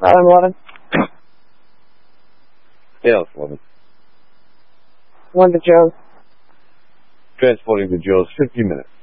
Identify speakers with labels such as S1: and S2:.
S1: 11.
S2: Yeah, it's 11.
S1: One to Joe's.
S2: Transporting to Joe's, 15 minutes.